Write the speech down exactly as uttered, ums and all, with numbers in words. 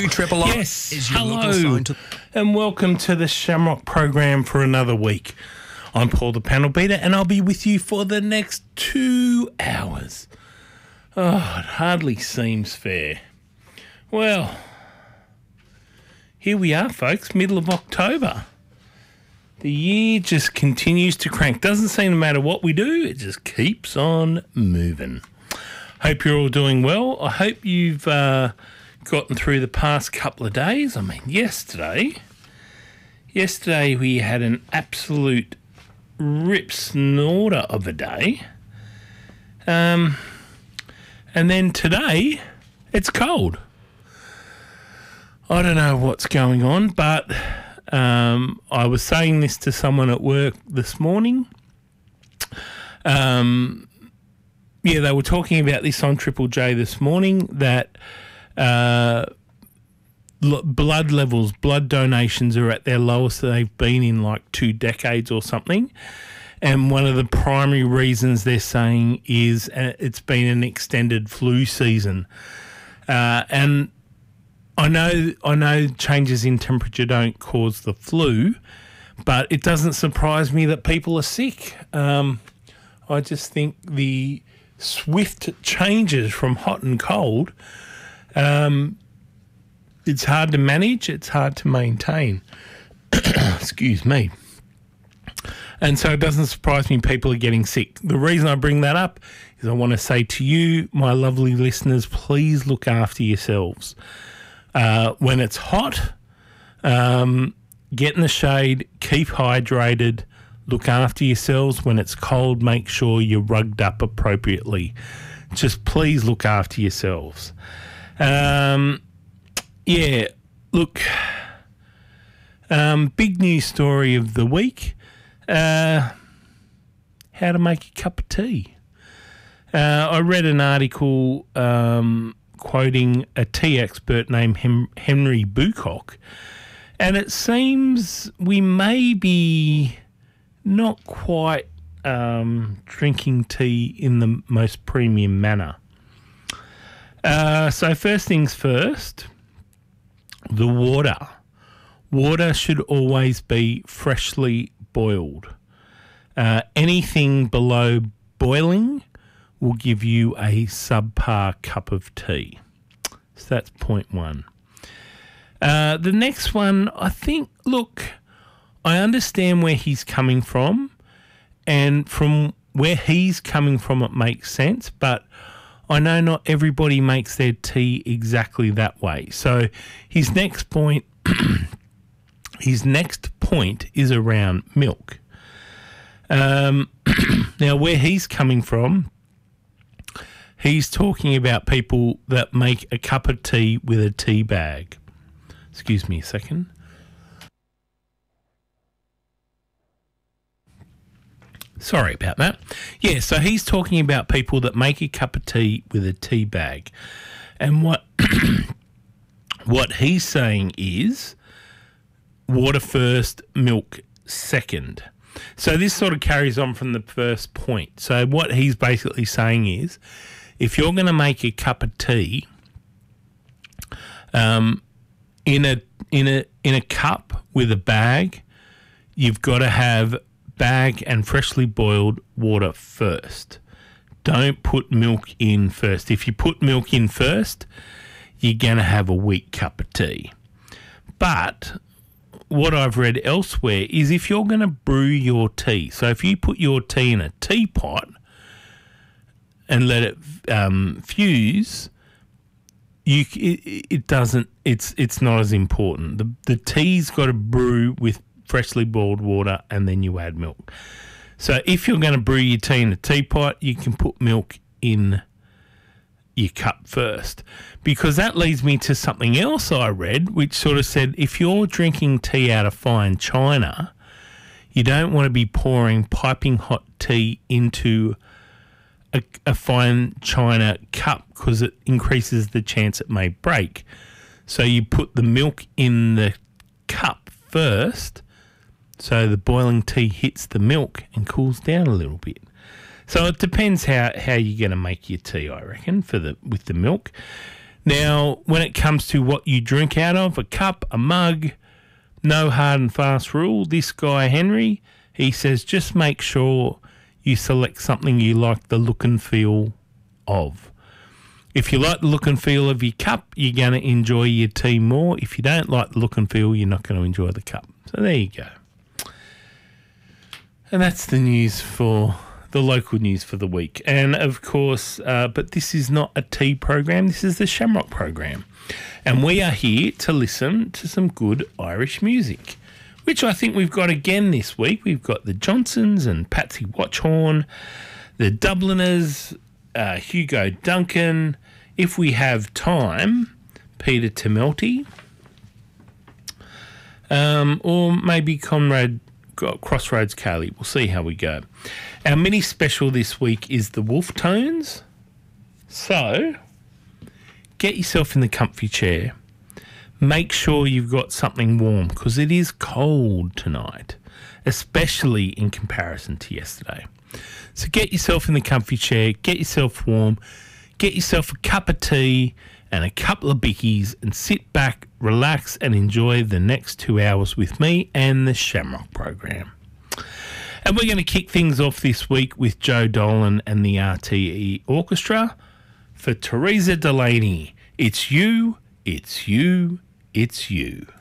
Triple R Yes, is your hello, local sign to... and welcome to the Shamrock program for another week. I'm Paul the Panel Beater, and I'll be with you for the next two hours. Oh, it hardly seems fair. Well, here we are, folks, middle of October. The year just continues to crank. Doesn't seem to matter what we do, it just keeps on moving. Hope you're all doing well. I hope you've uh, gotten through the past couple of days. I mean, yesterday, yesterday we had an absolute rip snorter of a day. Um, and then today, it's cold. I don't know what's going on, but um, I was saying this to someone at work this morning. Um... Yeah, they were talking about this on Triple J this morning, that uh, l- blood levels, blood donations are at their lowest they've been in like two decades or something. And one of the primary reasons they're saying is uh, it's been an extended flu season. Uh, and I know, I know changes in temperature don't cause the flu, but it doesn't surprise me that people are sick. Um, I just think the swift changes from hot and cold, um, it's hard to manage, it's hard to maintain. Excuse me. And so it doesn't surprise me people are getting sick. The reason I bring that up is I want to say to you, my lovely listeners, please look after yourselves. Uh, when it's hot, um, get in the shade, keep hydrated, look after yourselves. When it's cold, make sure you're rugged up appropriately. Just please look after yourselves. Um, yeah, look, um, big news story of the week, uh, how to make a cup of tea. Uh, I read an article um, quoting a tea expert named Hem- Henry Bucock, and it seems we may be not quite um, drinking tea in the most premium manner. Uh, so first things first, the water. Water should always be freshly boiled. Uh, anything below boiling will give you a subpar cup of tea. So that's point one. Uh, the next one, I think, look, I understand where he's coming from, and from where he's coming from it makes sense, but I know not everybody makes their tea exactly that way. So his next point his next point is around milk. Um, now, where he's coming from, he's talking about people that make a cup of tea with a tea bag. Excuse me a second. Sorry about that. Yeah, so he's talking about people that make a cup of tea with a tea bag. And what what he's saying is water first, milk second. So this sort of carries on from the first point. So what he's basically saying is, if you're going to make a cup of tea um, in a in a in a cup with a bag, you've got to have bag and freshly boiled water first. Don't put milk in first. If you put milk in first, you're going to have a weak cup of tea. But what I've read elsewhere is if you're going to brew your tea, so if you put your tea in a teapot and let it um, fuse, you it, it doesn't. It's it's not as important. The the tea's got to brew with freshly boiled water, and then you add milk. So if you're going to brew your tea in a teapot, you can put milk in your cup first, because that leads me to something else I read, which sort of said if you're drinking tea out of fine china, you don't want to be pouring piping hot tea into a, a fine china cup, because it increases the chance it may break. So you put the milk in the cup first, so the boiling tea hits the milk and cools down a little bit. So it depends how, how you're going to make your tea, I reckon, for the with the milk. Now, when it comes to what you drink out of, a cup, a mug, no hard and fast rule. This guy, Henry, he says just make sure you select something you like the look and feel of. If you like the look and feel of your cup, you're going to enjoy your tea more. If you don't like the look and feel, you're not going to enjoy the cup. So there you go. And that's the news for the local news for the week. And of course, uh, but this is not a tea program. This is the Shamrock program. And we are here to listen to some good Irish music, which I think we've got again this week. We've got the Johnsons and Patsy Watchhorn, the Dubliners, uh, Hugo Duncan. If we have time, Peter Temelty, um, or maybe Conrad Crossroads Carly. We'll see how we go. Our mini special this week is the Wolf Tones. So get yourself in the comfy chair. Make sure you've got something warm because it is cold tonight, especially in comparison to yesterday. So get yourself in the comfy chair, get yourself warm, get yourself a cup of tea and a couple of bickies and sit back, relax and enjoy the next two hours with me and the Shamrock program. And we're going to kick things off this week with Joe Dolan and the R T E Orchestra. For Teresa Delaney, it's you, it's you, it's you.